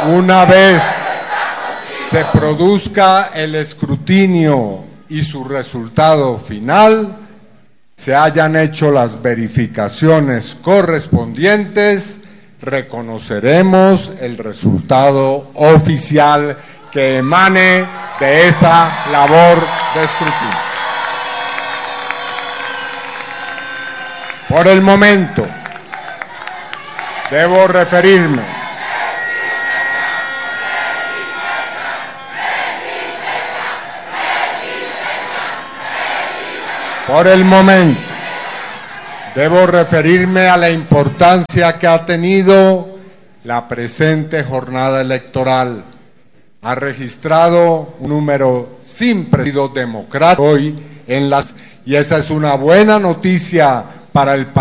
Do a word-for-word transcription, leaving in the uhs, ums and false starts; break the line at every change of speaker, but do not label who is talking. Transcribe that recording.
Una vez se produzca el escrutinio y su resultado final, se hayan hecho las verificaciones correspondientes, reconoceremos el resultado oficial que emane de esa labor de escrutinio. Por el momento, debo referirme Por el momento, debo referirme a la importancia que ha tenido la presente jornada electoral. Ha registrado un número sin precedentes democrático hoy en las y esa es una buena noticia para el país.